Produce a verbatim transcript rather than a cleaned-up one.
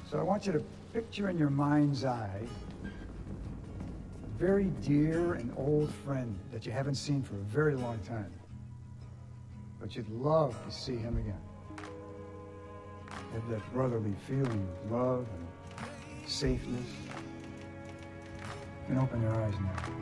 So I want you to picture in your mind's eye a very dear and old friend that you haven't seen for a very long time. But you'd love to see him again. Have that brotherly feeling of love and safeness. You can open your eyes now.